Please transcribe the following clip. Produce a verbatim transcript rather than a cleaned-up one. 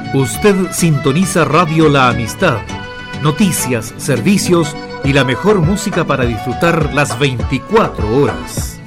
Usted sintoniza Radio La Amistad. Noticias, servicios y la mejor música para disfrutar las veinticuatro horas.